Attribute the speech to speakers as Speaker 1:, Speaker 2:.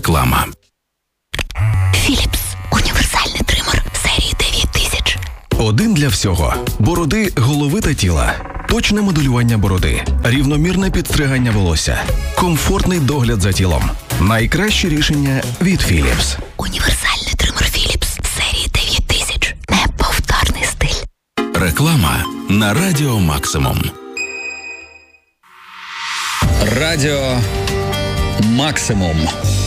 Speaker 1: Реклама.
Speaker 2: Philips. Універсальний тример серії 9000.
Speaker 3: Один для всього. Бороди, голови та тіла. Точне моделювання бороди. Рівномірне підстригання волосся. Комфортний догляд за тілом. Найкраще рішення від Philips.
Speaker 2: Універсальний тример Philips серії 9000. Неповторний стиль.
Speaker 1: Реклама на Радіо Максимум.
Speaker 4: Радіо Максимум.